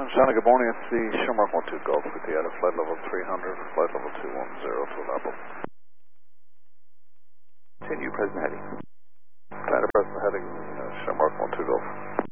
Johnny, good morning. It's the Shamrock 12 Golf with the flight level 300, flight level 210 to level. Continue present heading. Commander, present heading, Shamrock 12 Golf.